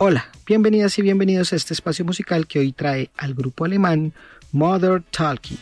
Hola, bienvenidas y bienvenidos a este espacio musical que hoy trae al grupo alemán Modern Talking.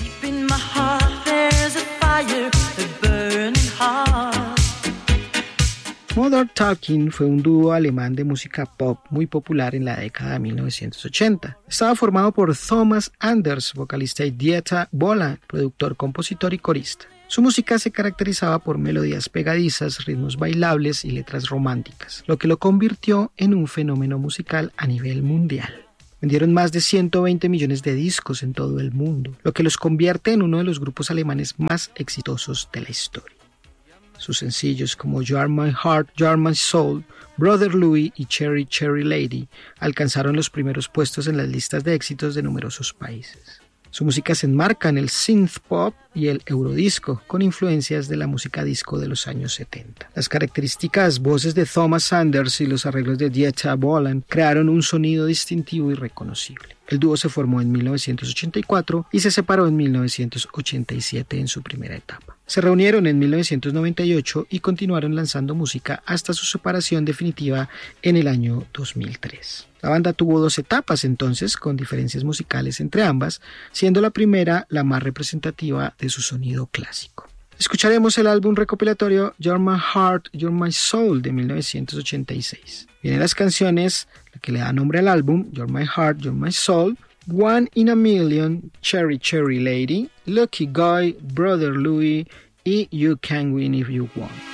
Modern Talking fue un dúo alemán de música pop muy popular en la década de 1980. Estaba formado por Thomas Anders, vocalista, y Dieter Bohlen, productor, compositor y corista. Su música se caracterizaba por melodías pegadizas, ritmos bailables y letras románticas, lo que lo convirtió en un fenómeno musical a nivel mundial. Vendieron más de 120 millones de discos en todo el mundo, lo que los convierte en uno de los grupos alemanes más exitosos de la historia. Sus sencillos como You Are My Heart, You Are My Soul, Brother Louie y Cherry Cherry Lady alcanzaron los primeros puestos en las listas de éxitos de numerosos países. Su música se enmarca en el synth pop y el eurodisco, con influencias de la música disco de los años 70. Las características voces de Thomas Anders y los arreglos de Dieter Bohlen crearon un sonido distintivo y reconocible. El dúo se formó en 1984 y se separó en 1987 en su primera etapa. Se reunieron en 1998 y continuaron lanzando música hasta su separación definitiva en el año 2003. La banda tuvo dos etapas entonces, con diferencias musicales entre ambas, siendo la primera la más representativa de su sonido clásico. Escucharemos el álbum recopilatorio You're My Heart, You're My Soul de 1986. Vienen las canciones, la que le da nombre al álbum, You're My Heart, You're My Soul, One in a Million, Cherry Cherry Lady, Lucky Guy, Brother Louie y You Can Win If You Want.